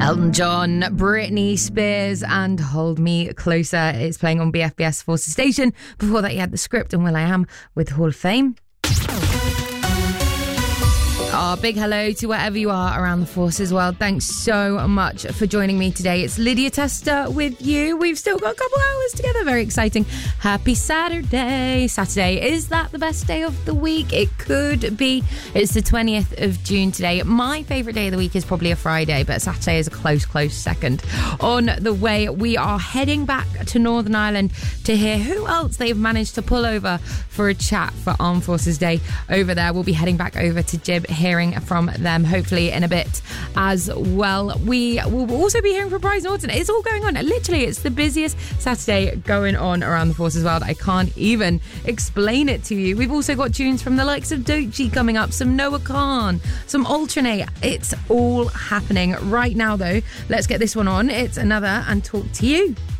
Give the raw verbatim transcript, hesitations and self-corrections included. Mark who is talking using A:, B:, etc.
A: Elton John, Britney Spears and Hold Me Closer. It's playing on B F B S Forces Station. Before that you had The Script and Will I Am with Hall of Fame. Oh, big hello to wherever you are around the Forces world. Thanks so much for joining me today. It's Lydia Tester with you. We've still got a couple hours together. Very exciting. Happy Saturday. Saturday. Is that the best day of the week? It could be. It's the twentieth of June today. My favourite day of the week is probably a Friday, but Saturday is a close, close second. On the way, we are heading back to Northern Ireland to hear who else they've managed to pull over for a chat for Armed Forces Day over there. We'll be heading back over to Jib, hearing from them hopefully in a bit as well. We will also be hearing from Bryce Norton. It's all going on. Literally, it's the busiest Saturday going on around the Forces world. I can't even explain it to you. We've also got tunes from the likes of Doechii coming up, some Noah Khan, some Alternate. It's all happening right now, though. Let's get this one on. It's Another and Talk to You.